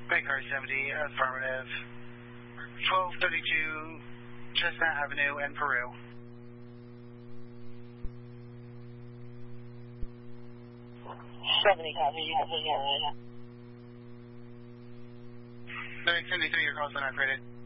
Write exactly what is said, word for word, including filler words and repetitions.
Baker seventy, affirmative. twelve thirty-two Chestnut Avenue in Peru. seventy copy, you have the area. Medic seventy-three, your call's been upgraded.